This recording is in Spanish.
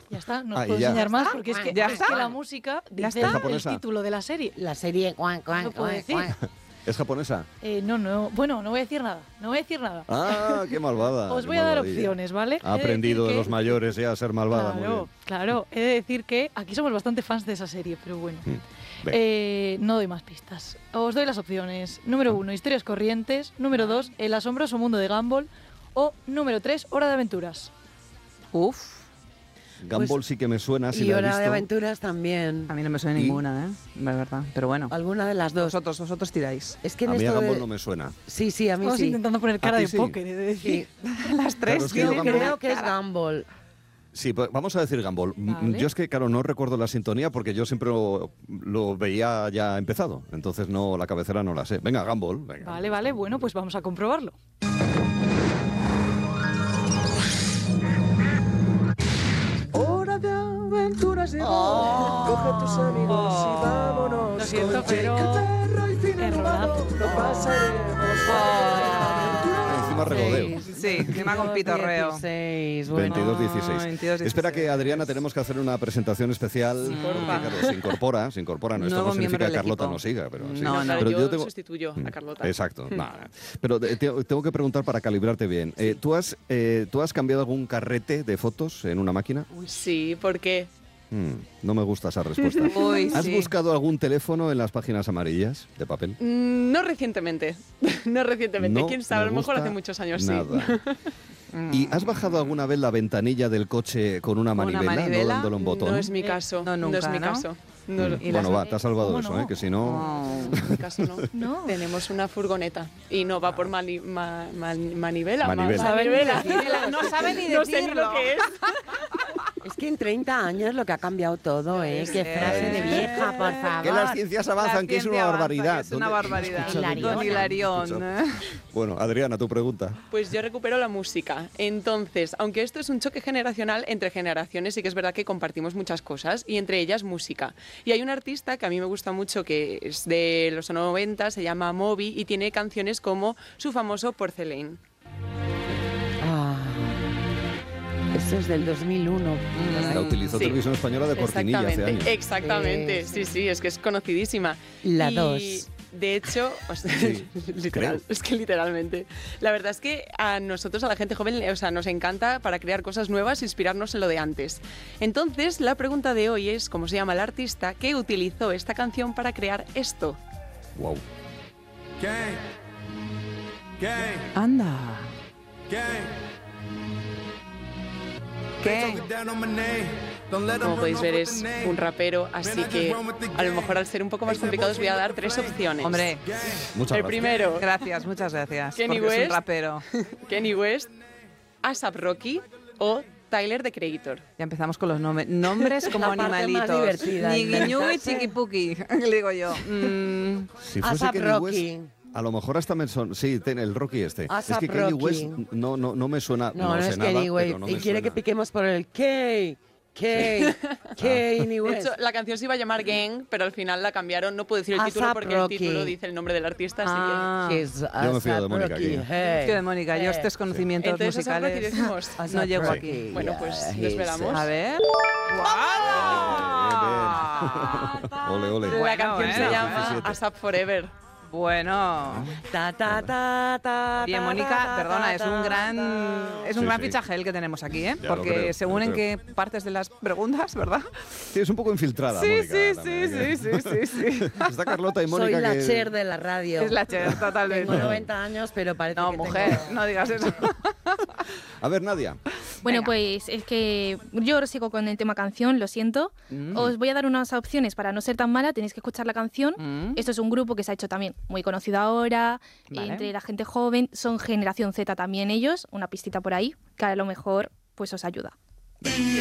Ya está, no os puedo enseñar más porque es que la música dice el título de la serie. La serie... No puedo decir. ¿Es japonesa? No. Bueno, no voy a decir nada. Ah, qué malvada. Os voy a dar opciones, ¿vale? Ha aprendido de los mayores ya a ser malvada. Claro. He de decir que aquí somos bastante fans de esa serie, pero bueno. No doy más pistas. Os doy las opciones. Número 1, Historias corrientes. Número 2, El asombroso mundo de Gumball. O número 3, Hora de aventuras. Uf. Gumball pues, sí que me suena, si y la he Hora visto. de aventuras también. A mí no me suena ninguna, de verdad. Pero bueno. Alguna de las dos. Vosotros tiráis. Es que a mí a Gumball no me suena. Sí, a mí Estamos intentando poner cara de póker, he de decir. Las tres. Claro, es que creo que es Gumball. Sí, pues vamos a decir Gumball. Vale. Yo es que, claro, no recuerdo la sintonía porque yo siempre lo veía ya empezado. Entonces la cabecera no la sé. Venga, Gumball. Venga. Vale. Bueno, pues vamos a comprobarlo. Hora de aventuras llegó. Coge tus amigos y vámonos. Lo siento, pero errorazo. Lo pasaremos. Encima regodeo. Sí, encima con pitorreo. 22-16. Espera que, Adriana, tenemos que hacer una presentación especial. Porque, claro, se incorpora. No, esto no significa que Carlota nos siga. Pero, sí. Pero yo sustituyo a Carlota. Exacto. Pero tengo que preguntar para calibrarte bien. ¿Tú has cambiado algún carrete de fotos en una máquina? Sí, ¿por qué? No me gusta esa respuesta. ¿Has buscado algún teléfono en las páginas amarillas de papel? No recientemente. No, quién sabe, a lo mejor hace muchos años nada. Sí. ¿Y has bajado alguna vez la ventanilla del coche con una manivela, no dándole un botón? No es mi caso. No es mi caso. Bueno, te has salvado eso, que si no... En mi caso no. Tenemos una furgoneta y no va por manivela. Manivela. No sabe ni decirlo. No sé ni lo que es. Es que en 30 años lo que ha cambiado todo, ¿eh? Qué frase de vieja, por favor. Que las ciencias avanzan, que es una barbaridad. Es una barbaridad. Don Hilarión. Bueno, Adriana, tu pregunta. Pues yo recupero la música. Entonces, aunque esto es un choque generacional entre generaciones, sí que es verdad que compartimos muchas cosas, y entre ellas música. Y hay un artista que a mí me gusta mucho, que es de los 90, se llama Moby, y tiene canciones como su famoso Porcelain. Esto es del 2001. La utilizó Televisión Española de cortinilla hace años. Exactamente. Sí, es que es conocidísima. La 2. De hecho, literalmente. La verdad es que a nosotros, a la gente joven, nos encanta para crear cosas nuevas, inspirarnos en lo de antes. Entonces, la pregunta de hoy es, ¿cómo se llama el artista que utilizó esta canción para crear esto? Wow. Anda. ¿Qué? Como podéis ver, es un rapero, así que a lo mejor al ser un poco más complicado os voy a dar 3 opciones. Hombre, el primero. Muchas gracias. Kenny West, es un rapero. Kenny West, A$AP Rocky o Tyler, The Creator. Ya empezamos con los nombres como animalitos. Ñiñigui, chiquipuki, le digo yo. Si fuese A$AP Kenny Rocky. West, a lo mejor hasta me son... Sí, el Rocky este. A$AP Es que Kenny Rocky. West no me suena... No sé es nada, Kenny West. pero no me Y quiere suena. que piquemos por el Kenny De West. hecho, la canción se iba a llamar Gang, pero al final la cambiaron. No puedo decir el título A$AP porque Rocky. el título dice el nombre del artista, así Yo me fío de Mónica aquí. Yo de Mónica, yo estos conocimientos Entonces, musicales A$AP Rocky decimos. no llego Sí. aquí. Bueno, pues desvelamos. A ver. Ole, ole. La canción se llama 17. A$AP Forever. Bueno. Bien, Mónica, perdona, es un gran fichaje el que tenemos aquí, ¿eh? Ya lo Porque creo, según lo en creo. qué partes de las preguntas, ¿verdad? Sí, es un poco infiltrada, Sí, Mónica, sí, también, sí. Está Carlota y Mónica Soy la que... Cher de la radio. Es la Cher, totalmente. Tengo 90 años, pero parece No, que mujer, tengo... no digas eso. A ver, Nadia. Bueno, Venga. pues es que yo sigo con el tema canción, lo siento. Os voy a dar unas opciones para no ser tan mala, tenéis que escuchar la canción. Esto es un grupo que se ha hecho también muy conocido ahora, Vale. entre la gente joven, son generación Z también ellos, una pistita por ahí, que a lo mejor pues os ayuda.